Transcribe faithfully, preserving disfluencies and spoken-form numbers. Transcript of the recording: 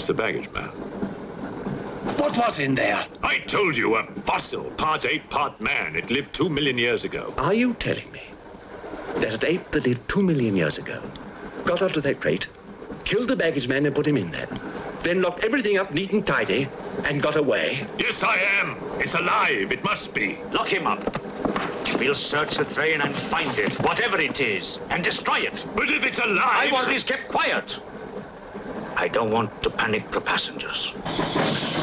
the baggage man. What was in there? I told you, a fossil, part ape, part man. It lived two million years ago. Are you telling me that an ape that lived two million years ago got onto that crate, killed the baggage man and put him in there, then locked everything up neat and tidy and got away? Yes, I am. It's alive. It must be. Lock him up. We'll search the train and find it, whatever it is, and destroy it. But if it's alive... I've always kept quiet. I don't want to panic the passengers.